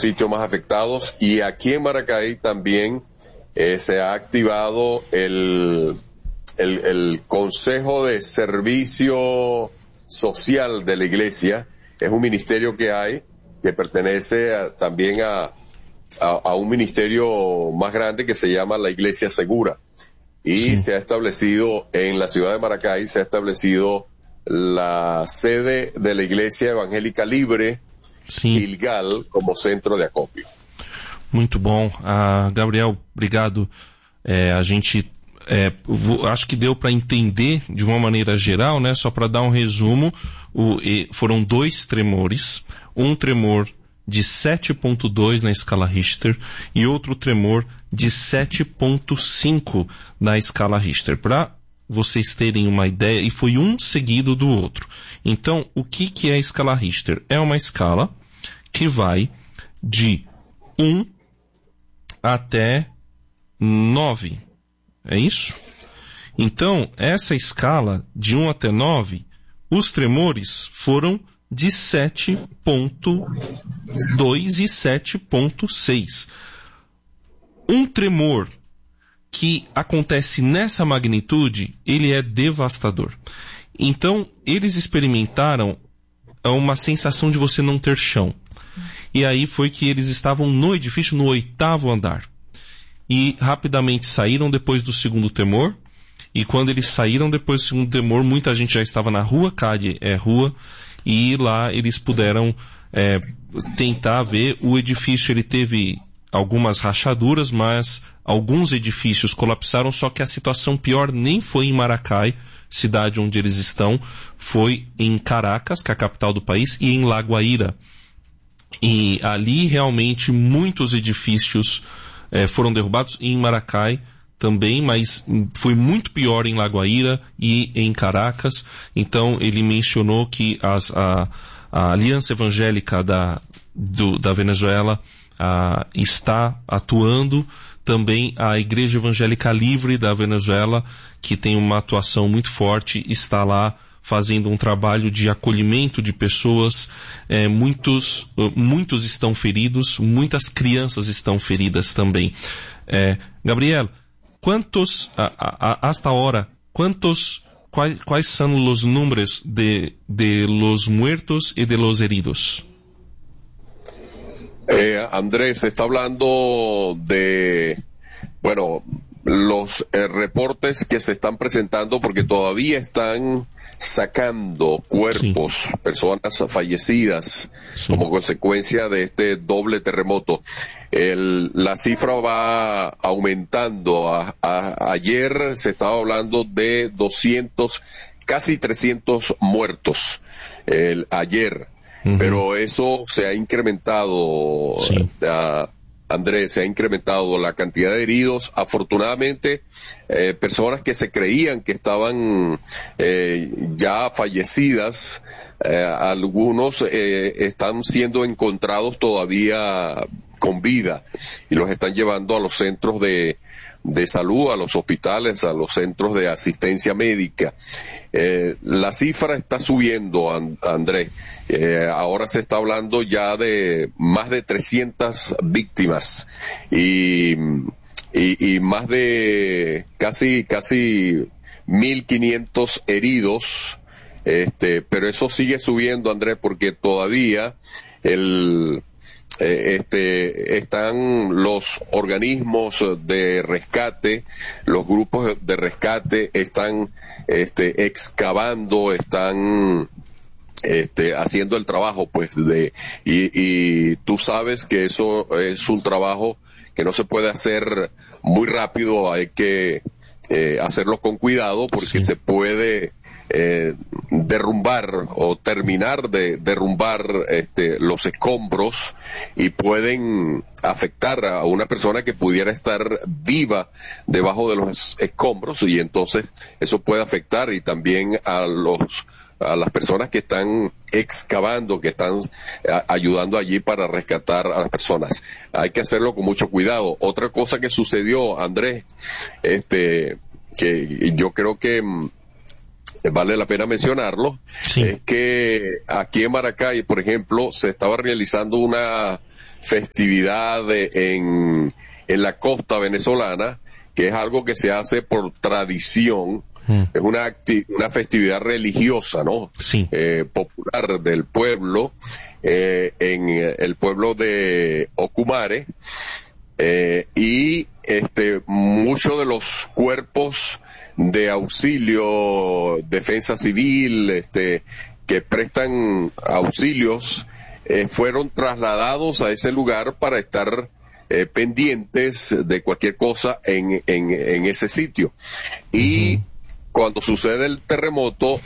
sitios más afectados. Y aquí en Maracay también se ha activado el Consejo de Servicio Social de la Iglesia. Es un ministerio que hay, que pertenece también a un ministerio más grande que se llama la Iglesia Segura. Y se ha establecido en la ciudad de Maracay, se ha establecido la sede de la Iglesia Evangélica Libre Gilgal como centro de acopio. Muito bom. Gabriel, obrigado. A gente acho que deu para entender de uma maneira geral, né? Só para dar um resumo, foram 2 tremores, um tremor de 7.2 na escala Richter e outro tremor de 7.5 na escala Richter. Para vocês terem uma ideia, e foi um seguido do outro. Então, o que é a escala Richter? É uma escala que vai de 1 até 9. É isso? Então, essa escala de 1 até 9, os tremores foram de 7.2 e 7.6. Um tremor que acontece nessa magnitude, ele é devastador. Então, eles experimentaram uma sensação de você não ter chão. E aí foi que eles estavam no edifício, no 8º andar. E rapidamente saíram depois do segundo tremor. E quando eles saíram depois do segundo tremor, muita gente já estava na rua, CAD é rua, e lá eles puderam tentar ver. O edifício ele teve algumas rachaduras, mas alguns edifícios colapsaram, só que a situação pior nem foi em Maracay, cidade onde eles estão, foi em Caracas, que é a capital do país, e em La Guaira. E ali realmente muitos edifícios foram derrubados, e em Maracay também, mas foi muito pior em La Guaira e em Caracas. Então ele mencionou que a Aliança Evangélica da Venezuela está atuando, também a Igreja Evangélica Livre da Venezuela, que tem uma atuação muito forte, está lá fazendo um trabalho de acolhimento de pessoas. Muitos estão feridos, muitas crianças estão feridas também. Gabriel, hasta ahora, ¿cuáles son los números de los muertos y de los heridos? Andrés, se está hablando de, los reportes que se están presentando, porque todavía están sacando cuerpos, personas fallecidas como consecuencia de este doble terremoto. La cifra va aumentando. Ayer se estaba hablando de 200, casi 300 muertos ayer. Pero eso se ha incrementado, Andrés, se ha incrementado la cantidad de heridos. Afortunadamente, personas que se creían que estaban ya fallecidas, algunos están siendo encontrados todavía con vida y los están llevando a los centros de salud, a los hospitales, a los centros de asistencia médica. La cifra está subiendo, Andrés. Ahora se está hablando ya de más de 300 víctimas y más de casi 1.500 heridos. Pero eso sigue subiendo, Andrés, porque todavía están los organismos de rescate, los grupos de rescate están excavando, están haciendo el trabajo, pues, y tú sabes que eso es un trabajo que no se puede hacer muy rápido, hay que hacerlo con cuidado, porque se puede derrumbar o terminar de derrumbar los escombros, y pueden afectar a una persona que pudiera estar viva debajo de los escombros, y entonces eso puede afectar y también a las personas que están excavando, que están ayudando allí para rescatar a las personas. Hay que hacerlo con mucho cuidado. Otra cosa que sucedió, Andrés, que yo creo que vale la pena mencionarlo, es que aquí en Maracay, por ejemplo, se estaba realizando una festividad en la costa venezolana, que es algo que se hace por tradición. Es una festividad religiosa, ¿no? Sí. Popular del pueblo, en el pueblo de Ocumare, y muchos de los cuerpos de auxilio, defensa civil, que prestan auxilios, fueron trasladados a ese lugar para estar pendientes de cualquier cosa en ese sitio. Y cuando sucede el terremoto,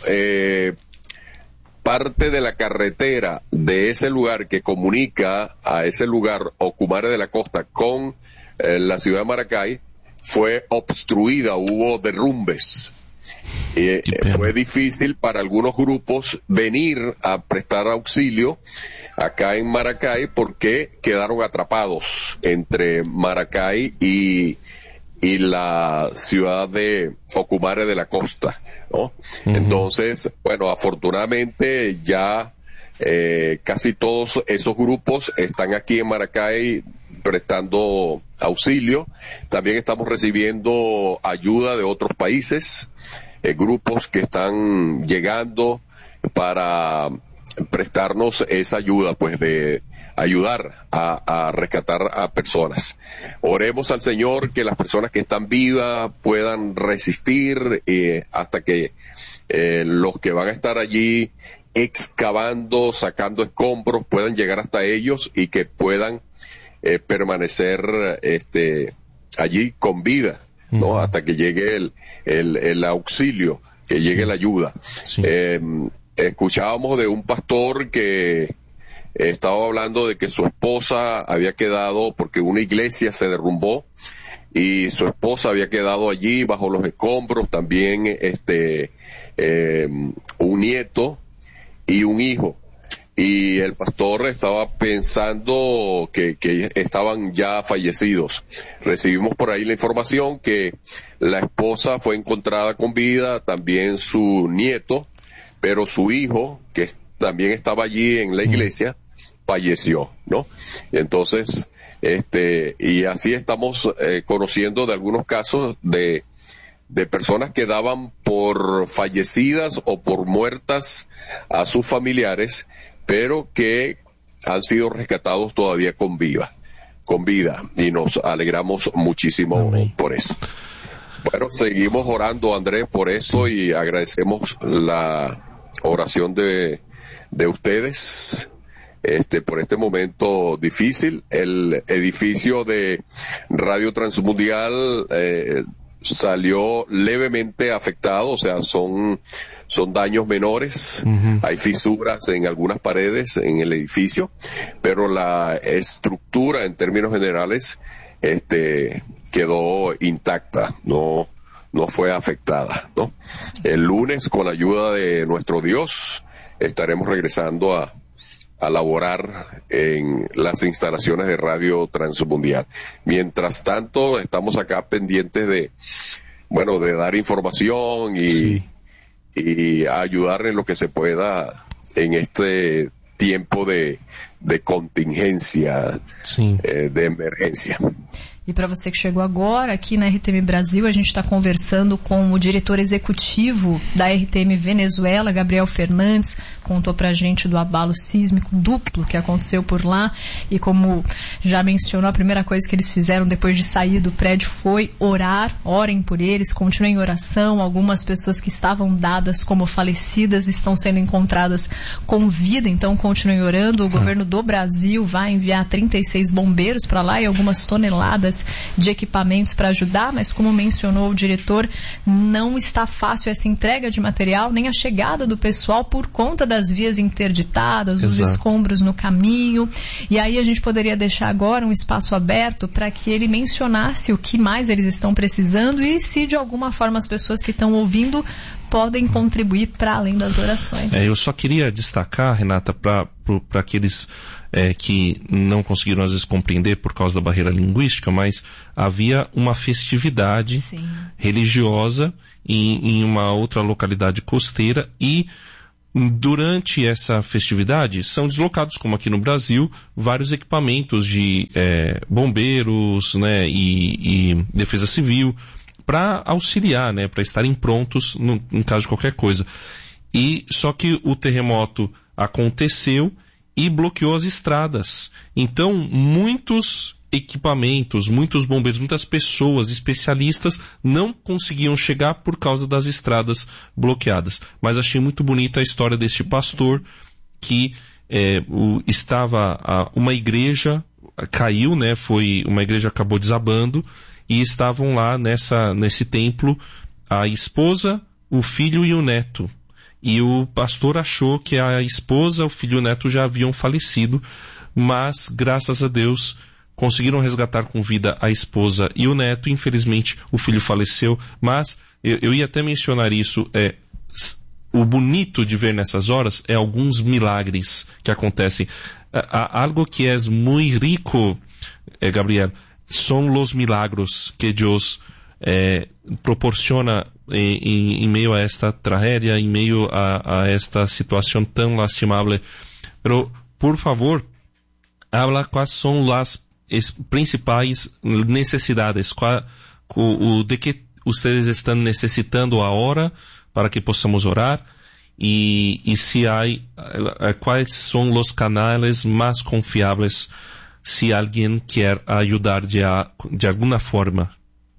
parte de la carretera de ese lugar que comunica a ese lugar, Ocumare de la Costa, con la ciudad de Maracay, fue obstruida, hubo derrumbes. Fue difícil para algunos grupos venir a prestar auxilio acá en Maracay porque quedaron atrapados entre Maracay y la ciudad de Ocumare de la Costa, ¿no? Entonces, bueno, afortunadamente ya casi todos esos grupos están aquí en Maracay prestando auxilio. También estamos recibiendo ayuda de otros países, grupos que están llegando para prestarnos esa ayuda, pues de ayudar a rescatar a personas. Oremos al Señor que las personas que están vivas puedan resistir hasta que los que van a estar allí excavando, sacando escombros, puedan llegar hasta ellos y que puedan permanecer allí con vida, ¿no? Hasta que llegue el auxilio, que llegue la ayuda. Sí. Escuchábamos de un pastor que estaba hablando de que su esposa había quedado, porque una iglesia se derrumbó, y su esposa había quedado allí bajo los escombros, también un nieto y un hijo. Y el pastor estaba pensando que estaban ya fallecidos. Recibimos por ahí la información que la esposa fue encontrada con vida, también su nieto, pero su hijo, que también estaba allí en la iglesia, falleció, ¿no? Entonces, y así estamos conociendo de algunos casos de personas que daban por fallecidas o por muertas a sus familiares, pero que han sido rescatados todavía con vida, y nos alegramos muchísimo por eso. Bueno, seguimos orando, Andrés, por eso, y agradecemos la oración de ustedes por este momento difícil. El edificio de Radio Transmundial salió levemente afectado, o sea, son daños menores. Hay fisuras en algunas paredes en el edificio, pero la estructura en términos generales quedó intacta, no fue afectada, ¿no? El lunes, con la ayuda de nuestro Dios, estaremos regresando a laborar en las instalaciones de Radio Transmundial. Mientras tanto, estamos acá pendientes de dar información y ayudar en lo que se pueda en este tiempo de contingencia, de emergência. E para você que chegou agora, aqui na RTM Brasil, a gente está conversando com o diretor executivo da RTM Venezuela, Gabriel Fernandes, contou pra gente do abalo sísmico duplo que aconteceu por lá, e como já mencionou, a primeira coisa que eles fizeram depois de sair do prédio foi orar. Orem por eles, continuem em oração. Algumas pessoas que estavam dadas como falecidas estão sendo encontradas com vida, então continuem orando. O governo do Brasil vai enviar 36 bombeiros para lá e algumas toneladas de equipamentos para ajudar, mas como mencionou o diretor, não está fácil essa entrega de material, nem a chegada do pessoal por conta das vias interditadas, os escombros no caminho. E aí a gente poderia deixar agora um espaço aberto para que ele mencionasse o que mais eles estão precisando e se de alguma forma as pessoas que estão ouvindo podem contribuir para além das orações. Eu só queria destacar, Renata, para aqueles que não conseguiram às vezes compreender por causa da barreira linguística, mas havia uma festividade religiosa em uma outra localidade costeira, e durante essa festividade são deslocados, como aqui no Brasil, vários equipamentos de bombeiros, né, e defesa civil, para auxiliar, né, para estarem prontos em caso de qualquer coisa. E só que o terremoto aconteceu e bloqueou as estradas. Então, muitos equipamentos, muitos bombeiros, muitas pessoas, especialistas, não conseguiam chegar por causa das estradas bloqueadas. Mas achei muito bonita a história deste pastor que uma igreja caiu, né? Uma igreja acabou desabando e estavam lá nesse templo a esposa, o filho e o neto. E o pastor achou que a esposa, o filho e o neto já haviam falecido, mas, graças a Deus, conseguiram resgatar com vida a esposa e o neto. Infelizmente, o filho faleceu, mas eu ia até mencionar isso. O bonito de ver nessas horas é alguns milagres que acontecem. Algo que é muito rico, Gabriel, são os milagros que Deus proporciona em meio a esta tragédia, em meio a esta situação tão lastimável. Pero, por favor, habla quais são as principais necessidades, de que ustedes estão necessitando agora para que possamos orar, e se quais são os canais mais confiáveis se alguém quer ajudar de alguma forma.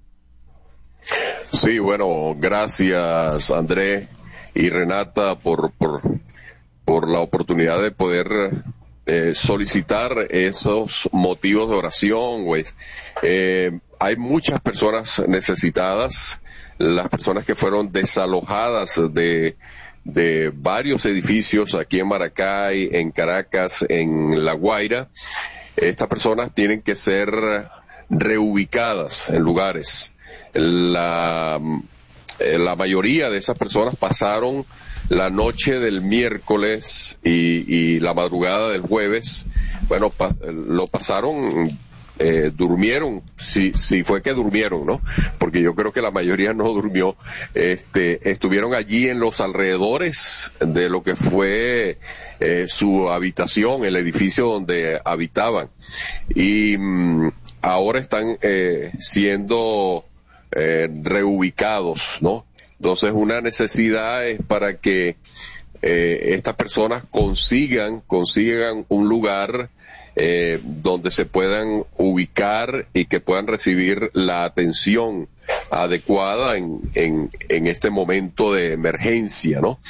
Sí, bueno, gracias André y Renata por la oportunidad de poder solicitar esos motivos de oración, pues. Hay muchas personas necesitadas, las personas que fueron desalojadas de varios edificios aquí en Maracay, en Caracas, en La Guaira. Estas personas tienen que ser reubicadas en lugares. La mayoría de esas personas pasaron la noche del miércoles y la madrugada del jueves. Bueno, lo pasaron, durmieron, si fue que durmieron, ¿no? Porque yo creo que la mayoría no durmió. Estuvieron allí en los alrededores de lo que fue su habitación, el edificio donde habitaban. Y ahora están siendo reubicados, ¿no? Entonces, una necesidad es para que estas personas consigan un lugar donde se puedan ubicar y que puedan recibir la atención adecuada en este momento de emergencia, ¿no?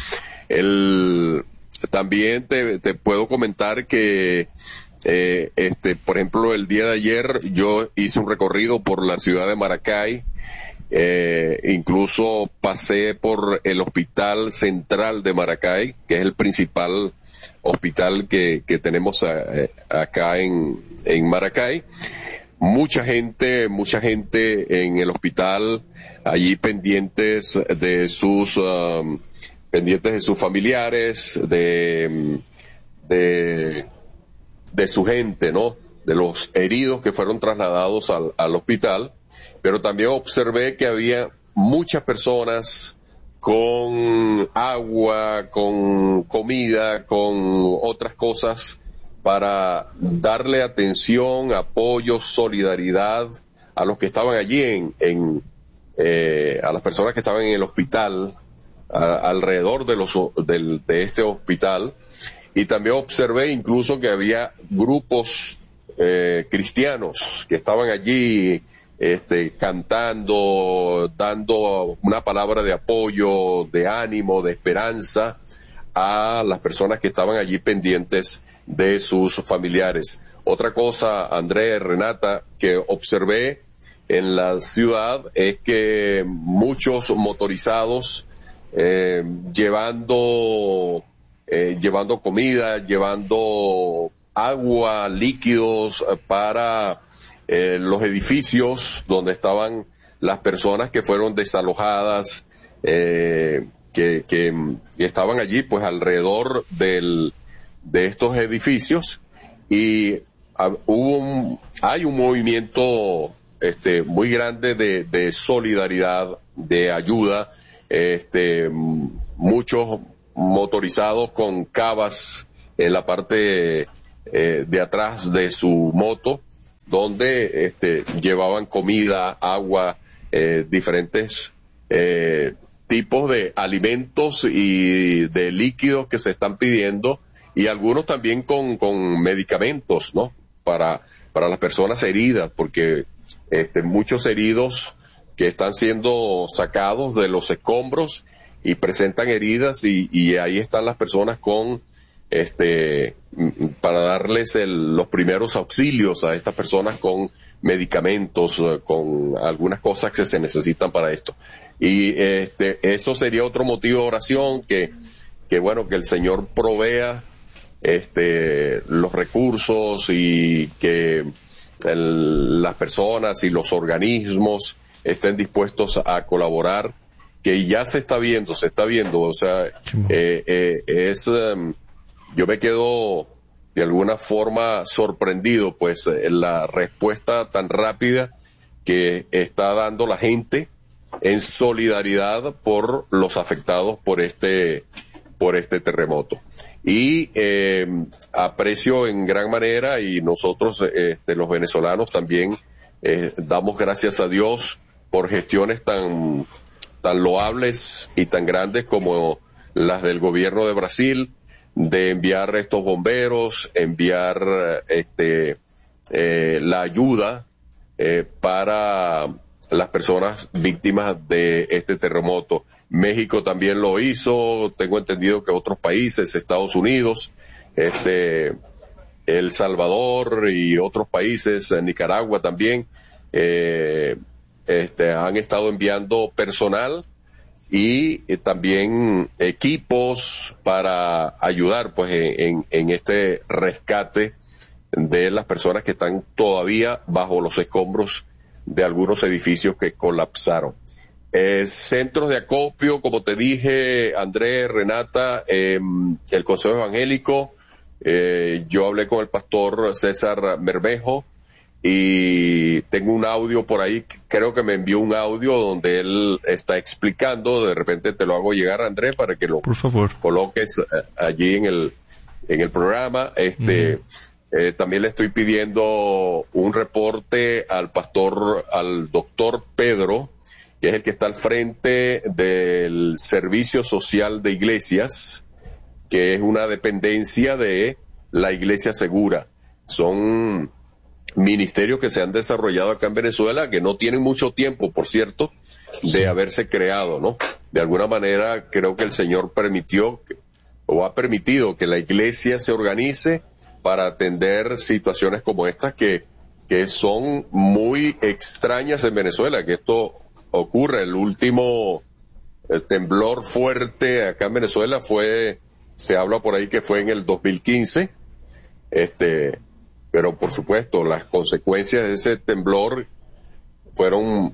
También te puedo comentar que por ejemplo, el día de ayer yo hice un recorrido por la ciudad de Maracay. Incluso pasé por el Hospital Central de Maracay, que es el principal hospital que tenemos acá en Maracay. Mucha gente en el hospital, allí pendientes de sus familiares, de su gente, ¿no? De los heridos que fueron trasladados al hospital. Pero también observé que había muchas personas con agua, con comida, con otras cosas para darle atención, apoyo, solidaridad a los que estaban allí a las personas que estaban en el hospital, alrededor de este hospital. Y también observé incluso que había grupos cristianos que estaban allí cantando, dando una palabra de apoyo, de ánimo, de esperanza a las personas que estaban allí pendientes de sus familiares. Otra cosa, André, Renata, que observé en la ciudad es que muchos motorizados llevando comida, llevando agua, líquidos para los edificios donde estaban las personas que fueron desalojadas, que estaban allí pues alrededor de estos edificios, y hay un movimiento muy grande motorizados con cavas en la parte de atrás de su moto, donde llevaban comida, agua, diferentes tipos de alimentos y de líquidos que se están pidiendo, y algunos también con medicamentos, ¿no? Para las personas heridas, porque muchos heridos que están siendo sacados de los escombros y presentan heridas, y ahí están las personas con para darles los primeros auxilios a estas personas con medicamentos, con algunas cosas que se necesitan para esto. Y eso sería otro motivo de oración, que bueno, que el Señor provea los recursos, y que las personas y los organismos estén dispuestos a colaborar, que ya se está viendo, o sea, yo me quedo de alguna forma sorprendido, pues, la respuesta tan rápida que está dando la gente en solidaridad por los afectados por este terremoto. Y aprecio en gran manera, y nosotros los venezolanos también damos gracias a Dios por gestiones tan loables y tan grandes como las del gobierno de Brasil, de enviar estos bomberos, enviar la ayuda para las personas víctimas de este terremoto. México también lo hizo, tengo entendido que otros países, Estados Unidos, El Salvador y otros países, Nicaragua también, han estado enviando personal y también equipos para ayudar, pues, en este rescate de las personas que están todavía bajo los escombros de algunos edificios que colapsaron. Centros de acopio, como te dije, Andrés, Renata, el Consejo Evangélico, yo hablé con el pastor César Mermejo, y tengo un audio por ahí, creo que me envió un audio donde él está explicando, de repente te lo hago llegar, Andrés, para que lo, por favor, coloques allí en el programa. También le estoy pidiendo un reporte al doctor Pedro, que es el que está al frente del Servicio Social de Iglesias, que es una dependencia de la Iglesia Segura. Son ministerios que se han desarrollado acá en Venezuela, que no tienen mucho tiempo, por cierto, de haberse creado, ¿no? De alguna manera creo que el Señor ha permitido que la Iglesia se organice para atender situaciones como estas que son muy extrañas en Venezuela, que esto ocurre. El último temblor fuerte acá en Venezuela se habla por ahí que fue en el 2015, pero por supuesto las consecuencias de ese temblor fueron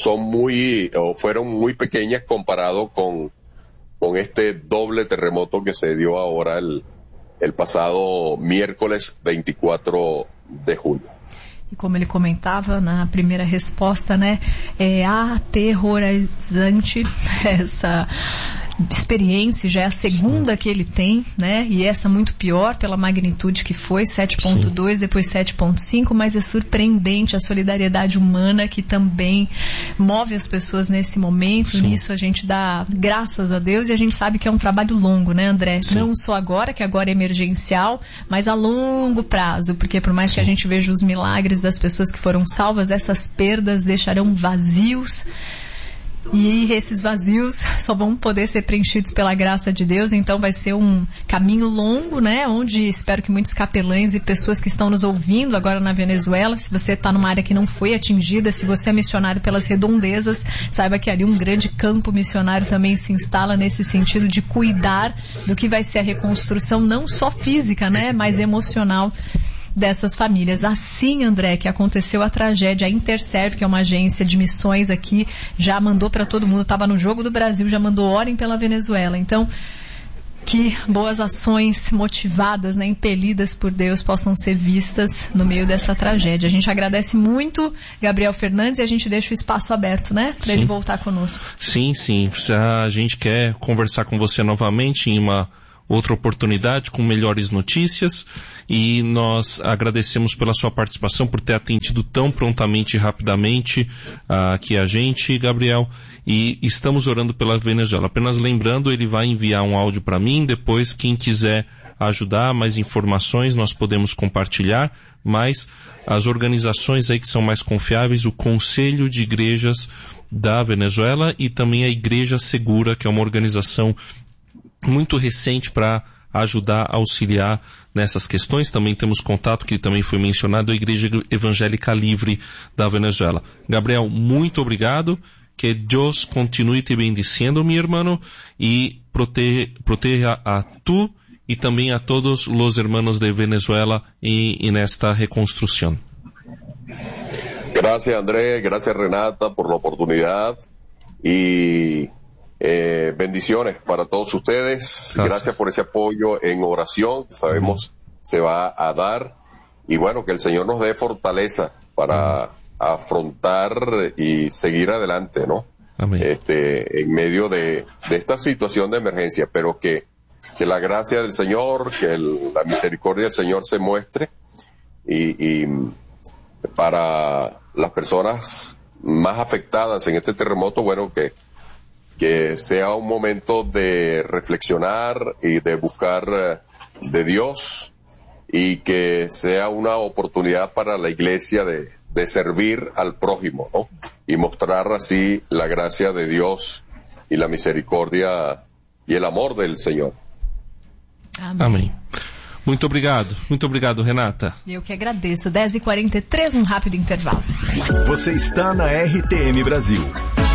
muy pequeñas comparado con este doble terremoto que se dio ahora el pasado miércoles 24 de junio. E como ele comentava na primeira resposta, né, é aterrorizante essa experiência, já é a segunda que ele tem, né, e essa muito pior pela magnitude que foi, 7.2, depois 7.5, mas é surpreendente a solidariedade humana que também move as pessoas nesse momento. Sim. Nisso a gente dá graças a Deus, e a gente sabe que é um trabalho longo, né, André? Sim. Não só agora, que agora é emergencial, mas a longo prazo, porque por mais que a gente veja os milagres das pessoas que foram salvas, essas perdas deixarão vazios, e esses vazios só vão poder ser preenchidos pela graça de Deus. Então vai ser um caminho longo, né, onde espero que muitos capelães e pessoas que estão nos ouvindo agora na Venezuela, se você está numa área que não foi atingida, se você é missionário pelas redondezas, saiba que ali um grande campo missionário também se instala nesse sentido de cuidar do que vai ser a reconstrução, não só física, né, mas emocional dessas famílias. Assim, André, que aconteceu a tragédia, a Interserve, que é uma agência de missões aqui, já mandou para todo mundo, estava no Jogo do Brasil, já mandou orem pela Venezuela. Então, que boas ações motivadas, né, impelidas por Deus possam ser vistas no meio dessa tragédia. A gente agradece muito Gabriel Fernandes e a gente deixa o espaço aberto, né, para ele voltar conosco. Sim. A gente quer conversar com você novamente em uma outra oportunidade com melhores notícias, e nós agradecemos pela sua participação, por ter atendido tão prontamente e rapidamente aqui a gente, Gabriel, e estamos orando pela Venezuela. Apenas lembrando, ele vai enviar um áudio para mim, depois quem quiser ajudar, mais informações nós podemos compartilhar, mas as organizações aí que são mais confiáveis, o Conselho de Igrejas da Venezuela e também a Igreja Segura, que é uma organização muito recente para ajudar a auxiliar nessas questões. Também temos contato, que também foi mencionado, a Igreja Evangélica Livre da Venezuela. Gabriel, muito obrigado. Que Deus continue te bendiciendo, mi hermano, y proteja a tú y también a todos los hermanos de Venezuela en esta reconstrucción. Gracias, Andrés. Gracias, Renata, por la oportunidad. Y bendiciones para todos ustedes. Gracias por ese apoyo en oración, que sabemos se va a dar. Y bueno, que el Señor nos dé fortaleza para afrontar y seguir adelante, ¿no? Amén. En medio de esta situación de emergencia, pero que la gracia del Señor, que la misericordia del Señor se muestre, y para las personas más afectadas en este terremoto, bueno, que sea un momento de reflexionar y de buscar de Dios, y que sea una oportunidad para la iglesia de servir al prójimo, ¿no? Y mostrar así la gracia de Dios y la misericordia y el amor del Señor. Amém. Muito obrigado, Renata. Eu que agradeço. 10h43, um rápido intervalo. Você está na RTM Brasil.